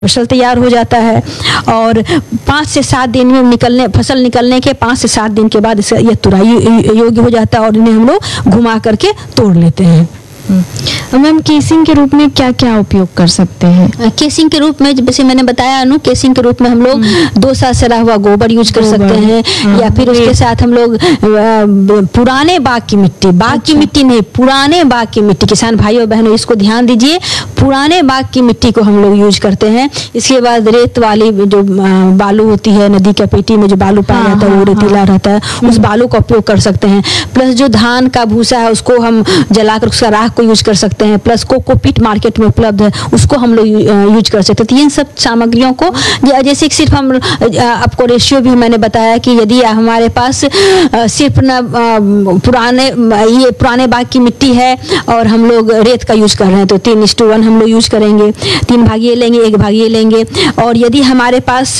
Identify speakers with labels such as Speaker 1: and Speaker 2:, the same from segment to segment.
Speaker 1: फसल तैयार हो जाता है और 5 से 7 दिन में फसल निकलने के 5 से 7 दिन के बाद ये तुराई योग्य हो जाता है और इन्हें हम लोग घुमा करके तोड़ लेते हैं।
Speaker 2: मैम केसिंग के रूप में क्या क्या उपयोग कर सकते हैं?
Speaker 1: केसिंग के रूप में जैसे मैंने बताया केसिंग के रूप में हम लोग 2 साल सड़ा हुआ गोबर यूज कर सकते हैं या फिर उसके साथ हम लोग पुराने बाग की मिट्टी नहीं, पुराने बाग की मिट्टी, किसान भाइयों बहनों इसको ध्यान दीजिए, पुराने बाग की मिट्टी को हम लोग यूज करते हैं। इसके बाद रेत वाली जो बालू होती है, नदी के पेटी में जो बालू पाया जाता है वो रेतीला रहता है, उस बालू का उपयोग कर सकते हैं। प्लस जो धान का भूसा है उसको हम जलाकर उसका राख को यूज कर सकते हैं। प्लस कोकोपीट मार्केट में उपलब्ध है, उसको हम लोग यूज कर सकते हैं। तो इन सब सामग्रियों को जैसे सिर्फ हम आपको रेशियो भी मैंने बताया कि यदि हमारे पास सिर्फ पुराने बाग की मिट्टी है और हम लोग रेत का यूज कर रहे हैं तो 3:1 हम लोग यूज करेंगे, 3 भागिए लेंगे, 1 भागिए लेंगे। और यदि हमारे पास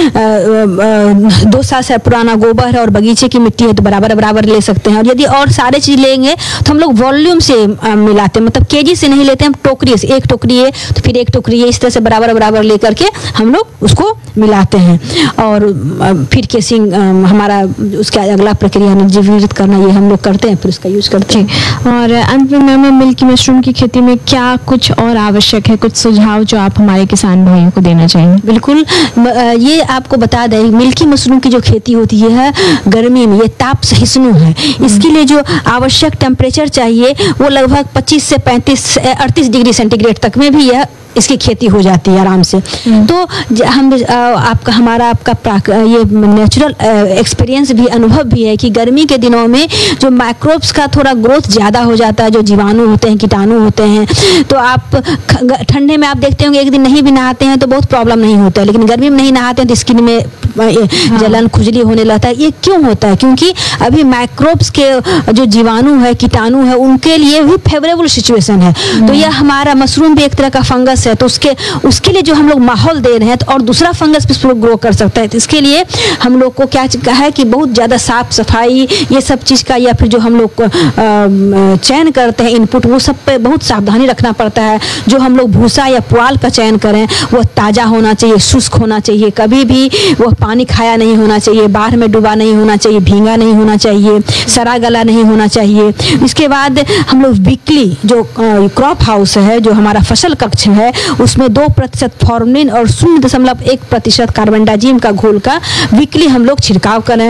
Speaker 1: 2 साल से पुराना गोबर है और बगीचे की मिट्टी है तो बराबर ले सकते हैं। और यदि और सारे चीज लेंगे तो हम लोग वॉल्यूम से मिलाते हैं, मतलब केजी से नहीं लेते, हम टोकरी से, 1 टोकरी है तो फिर 1 टोकरी है, इस तरह से बराबर लेकर के हम लोग उसको मिलाते हैं। और फिर केसिंग हमारा उसका अगला प्रक्रिया निर्जीवित करना ये हम लोग करते हैं, फिर उसका यूज करते हैं।
Speaker 2: और अंत में मैम मिल्की मशरूम की खेती में क्या कुछ और आवश्यक है, कुछ सुझाव जो आप हमारे किसान भाइयों को देना चाहेंगे?
Speaker 1: बिल्कुल, ये आपको बता दें मिल्की मशरूम की जो खेती होती है गर्मी में, ये ताप सहिष्णु है। इसके लिए जो आवश्यक टेम्परेचर चाहिए वो लगभग 25 से 38 डिग्री सेंटीग्रेड तक में भी यह इसकी खेती हो जाती है आराम से। तो हम आपका ये नेचुरल एक्सपीरियंस भी, अनुभव भी है कि गर्मी के दिनों में जो माइक्रोब्स का थोड़ा ग्रोथ ज़्यादा हो जाता है, जो जीवाणु होते हैं, कीटाणु होते हैं। तो आप ठंडे में आप देखते होंगे एक दिन नहीं भी नहाते हैं तो बहुत प्रॉब्लम नहीं होता है, लेकिन गर्मी में नहीं नहाते हैं तो स्किन में जलन खुजली होने लगता है। ये क्यों होता है? क्योंकि अभी माइक्रोब्स के जो जीवाणु है, कीटाणु है, उनके लिए भी फेवरेबल सिचुएशन है। तो यह हमारा मशरूम भी एक तरह का फंगस है, तो उसके लिए जो हम लोग माहौल दे रहे हैं तो और दूसरा फंगस भी ग्रो कर सकता है। तो इसके लिए हम लोग को क्या है कि बहुत ज़्यादा साफ सफाई ये सब चीज़ का, या फिर जो हम लोग चयन करते हैं इनपुट, वो सब पे बहुत सावधानी रखना पड़ता है। जो हम लोग भूसा या पुआल का चयन करें वह ताज़ा होना चाहिए, शुष्क होना चाहिए, कभी भी वह पानी खाया नहीं होना चाहिए, बाहर में डूबा नहीं होना चाहिए, भींगा नहीं होना चाहिए, सड़ा गला नहीं होना चाहिए। इसके बाद हम लोग वीकली जो क्रॉप हाउस है, जो हमारा फसल कक्ष है, उसमें 2% फॉर्मलिन और 0.1% कार्बेंडाजिम का घोल का वीकली हम लोग छिड़काव करें,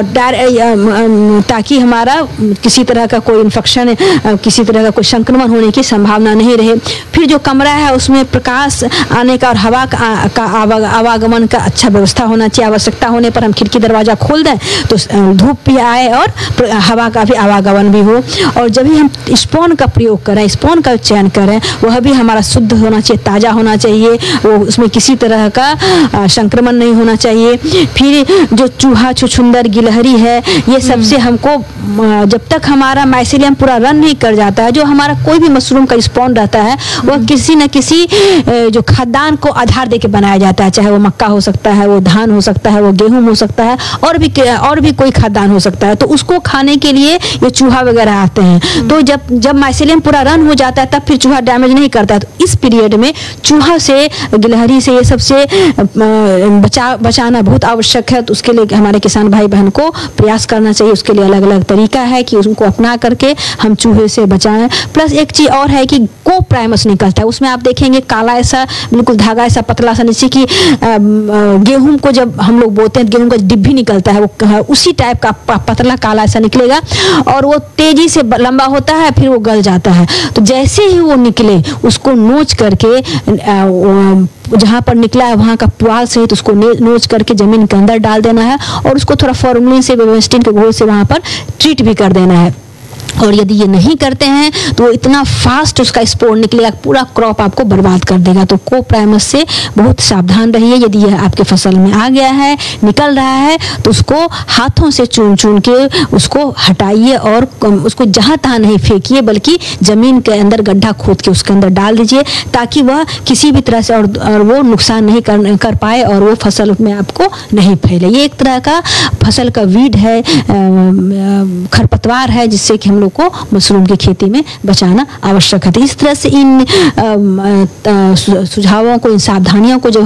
Speaker 1: ताकि हमारा किसी तरह का कोई इन्फेक्शन, किसी तरह का कोई संक्रमण होने की संभावना नहीं रहे। फिर जो कमरा है उसमें प्रकाश आने का और हवा का आवागमन का अच्छा व्यवस्था होना चाहिए। आवश्यकता होने पर हम खिड़की दरवाजा खोल दें तो धूप भी आए और हवा का भी आवागमन भी हो। और जब भी हम स्पोन का प्रयोग करें, स्पोन का चयन करें, वह भी हमारा शुद्ध होना चाहिए, ताज़ा होना चाहिए, वो उसमें किसी तरह का संक्रमण नहीं होना चाहिए। फिर जो चूहा, छुछुंदर, गिलहरी है, ये सबसे हमको जब तक हमारा माइसेलियम पूरा रन नहीं कर जाता है, जो हमारा कोई भी मशरूम का स्पॉन रहता है वह किसी न किसी जो खाद्यान्न को आधार देके बनाया जाता है, चाहे वो मक्का हो सकता है, वो धान हो सकता है, वो गेहूं हो सकता है, और भी कोई खाद्यान्न हो सकता है। तो उसको खाने के लिए ये चूहा वगैरह आते हैं। तो जब माइसेलियम पूरा रन हो जाता है तब फिर चूहा डैमेज नहीं करता है। तो इस पीरियड में चूहा से, गिलहरी से, ये सबसे बचाना बहुत आवश्यक है। तो उसके लिए हमारे किसान भाई बहन को प्रयास करना चाहिए। उसके लिए अलग अलग तरीका है कि उनको अपना करके हम चूहे से बचाएं। प्लस एक चीज़ और है कि कोप्राइमस निकलता है, उसमें आप देखेंगे काला ऐसा बिल्कुल धागा ऐसा पतला सा, नीचे की गेहूं को जब हम लोग बोते हैं गेहूं का डिब्बी निकलता है, वो उसी टाइप का पतला काला ऐसा निकलेगा और वो तेजी से लंबा होता है, फिर वो गल जाता है। तो जैसे ही वो निकले उसको नोच करके जहाँ पर निकला है वहाँ का पुआल सहित उसको नोच करके जमीन के अंदर डाल देना है और उसको थोड़ा फॉर्मलिन से, बेबेस्टिन के घोल से वहाँ पर ट्रीट भी कर देना है। और यदि ये नहीं करते हैं तो वो इतना फास्ट उसका स्पोर निकलेगा, पूरा क्रॉप आपको बर्बाद कर देगा। तो कोप्राइमस से बहुत सावधान रहिए। यदि यह आपके फसल में आ गया है, निकल रहा है, तो उसको हाथों से चुन के उसको हटाइए और उसको जहाँ तहाँ नहीं फेंकिए, बल्कि जमीन के अंदर गड्ढा खोद के उसके अंदर डाल दीजिए, ताकि वह किसी भी तरह से और वो नुकसान नहीं कर पाए और वो फसल में आपको नहीं फैले। ये एक तरह का फसल का वीड है, खरपतवार है, जिससे कि हम लोग कीटों को मशरूम की खेती में बचाना आवश्यक है। तो इस तरह से इन सुझावों को, इन सावधानियों को जो